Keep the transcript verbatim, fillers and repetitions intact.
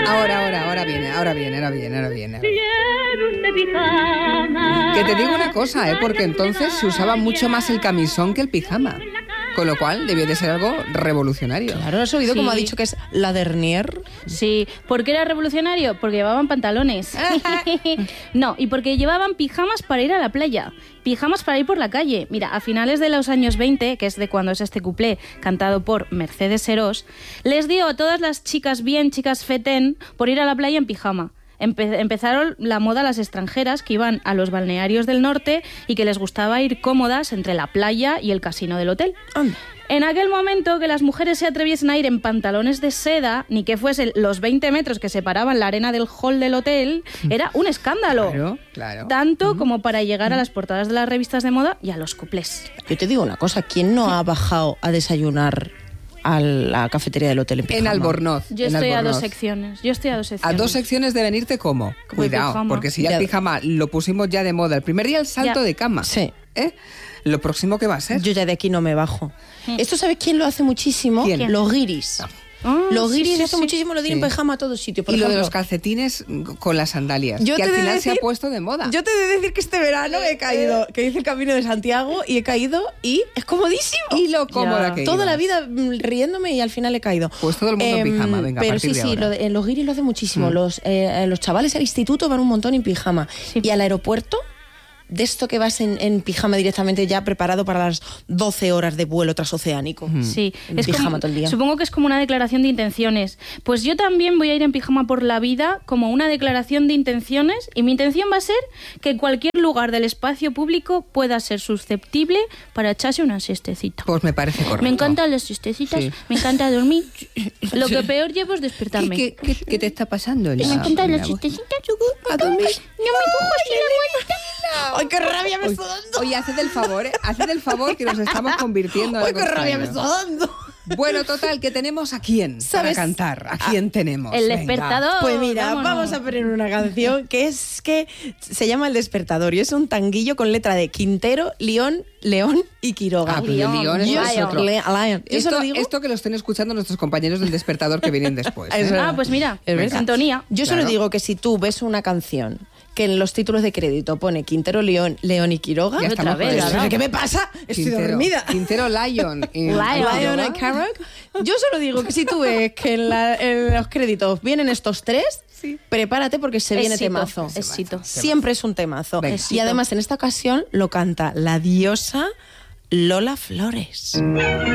Ahora, ahora, ahora viene, ahora viene, ahora viene, ahora viene. Ahora viene. Que te digo una cosa, ¿eh? Porque entonces se usaba mucho más el camisón que el pijama. Con lo cual debió de ser algo revolucionario. Claro, ¿has oído Sí. como ha dicho que es la dernier? Sí, ¿por qué era revolucionario? Porque llevaban pantalones. No, y porque llevaban pijamas para ir a la playa, pijamas para ir por la calle. Mira, a finales de los años veinte, que es de cuando es este cuplé, cantado por Mercedes Serós, les dio a todas las chicas bien, chicas fetén, por ir a la playa en pijama. Empe- empezaron la moda las extranjeras que iban a los balnearios del norte y que les gustaba ir cómodas entre la playa y el casino del hotel. Anda. En aquel momento que las mujeres se atreviesen a ir en pantalones de seda, ni que fuesen los veinte metros que separaban la arena del hall del hotel, era un escándalo. Claro, claro. Tanto como para llegar a las portadas de las revistas de moda y a los cuplés. Yo te digo una cosa, ¿quién no ha bajado a desayunar a la cafetería del hotel en pijama? En Albornoz. Yo en estoy a Albornoz. dos secciones. Yo estoy a dos A secciones. dos secciones de venirte como. Como de Cuidado, pijama. porque si ya Ya. el pijama lo pusimos ya de moda. El primer día el salto Ya. de cama. Sí. ¿Eh? Lo próximo que va a ser. Yo ya de aquí no me bajo. ¿Esto sabes quién lo hace muchísimo? ¿Quién? Los guiris. Ah, Los sí, guiris sí, hacen sí. muchísimo lo de ir Sí. en pijama a todos sitios. Por Y lo de ejemplo, los calcetines con las sandalias. Yo que te al he de final se ha decir- puesto de moda. Yo te he de decir que este verano he caído, que hice el Camino de Santiago y he caído y es comodísimo. Y lo cómoda Ya. que Toda la ibas. vida mm, riéndome y al final he caído. Pues todo el mundo en Em, pijama, venga, a Pero partir sí, de sí, ahora. lo de- en los guiris lo hace muchísimo. Mm. Los, eh, los chavales al instituto van un montón en pijama. Sí. Y al aeropuerto, de esto que vas en, en pijama directamente ya preparado para las doce horas de vuelo transoceánico. Sí, En es pijama como- todo el día. supongo que es como una declaración de intenciones. Pues yo también voy a ir en pijama por la vida como una declaración de intenciones y mi intención va a ser que cualquier lugar del espacio público pueda ser susceptible para echarse una siestecita. Pues me parece correcto. Me encantan las siestecitas, Sí. me encanta dormir. Lo que peor llevo es despertarme. ¿Qué, qué, qué- qué te está pasando? Me Elena? encantan las Mira, vos- siestecitas. A dormir. No me cojo así la vuelta. ¡Ay, qué rabia me Oye, está dando! Oye, haced el favor, ¿eh? Haced el favor que nos estamos convirtiendo en ¡Ay, algo qué rabia me extraño. está dando! Bueno, total, que tenemos a quién para ¿Sabes? cantar. ¿A quién tenemos? El Venga. despertador. Pues mira, vámonos. vamos a poner una canción que es que se llama El Despertador y es un tanguillo con letra de Quintero, León, León y Quiroga. Ah, pero León, de León es Yo Lion. otro. Le- Lion. Yo Esto, solo digo... esto que lo estén escuchando nuestros compañeros del despertador que vienen después. ¿eh? Es verdad. Ah, pues mira, Es verdad. sintonía. Yo solo Claro. digo que si tú ves una canción que en los títulos de crédito pone Quintero, León, León y Quiroga, Ya estamos Otra con vez, eso. ¿verdad? ¿qué me pasa? Estoy Quintero, dormida. Quintero, Lion. y- Lion. Lion Quiroga. y Carrock. Yo solo digo que si tú ves que en, la- en los créditos vienen estos tres, prepárate porque se viene Éxito, temazo. éxito. Siempre es un temazo. Venga. Y además en esta ocasión lo canta la diosa Lola Flores.